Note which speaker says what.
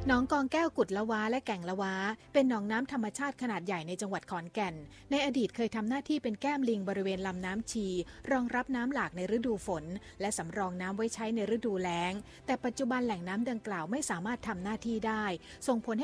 Speaker 1: หนองกองแก้วกุดละวาและแก่งละวาเป็นหนองน้ำธรรมชาติขนาดใหญ่ในจังหวัดขอนแก่นในอดีตเคยทำหน้าที่เป็นแก้มลิงบริเวณลำน้ำชีรองรับน้ำหลากในฤดูฝนและสำรองน้ำไว้ใช้ในฤดูแล้งแต่ปัจจุบันแหล่งน้ำดังกล่าวไม่สามารถทำหน้าที่ได้ส่งผลให้